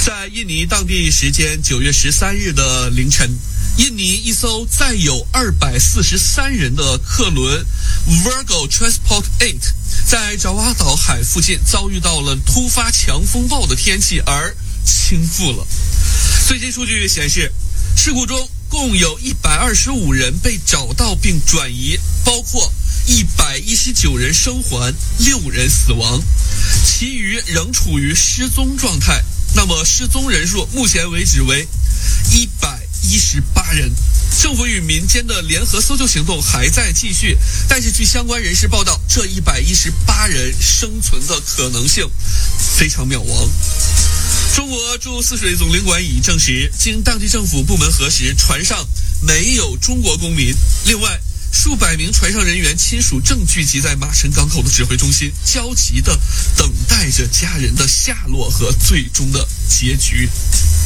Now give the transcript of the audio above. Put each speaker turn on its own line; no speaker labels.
在印尼当地时间9月13日的凌晨，印尼一艘载有243人的客轮 Virgo Transport 8在爪哇岛海附近遭遇到了突发强风暴的天气而倾覆了。最新数据显示，事故中共有125人被找到并转移，包括119人生还，6人死亡，其余仍处于失踪状态。那么失踪人数目前为止为118人。政府与民间的联合搜救行动还在继续，但是据相关人士报道，这118人生存的可能性非常渺茫。中国驻泗水总领馆已证实，经当地政府部门核实，船上没有中国公民。另外，数百名船上人员亲属正聚集在马城港口的指挥中心，焦急地等待着家人的下落和最终的结局。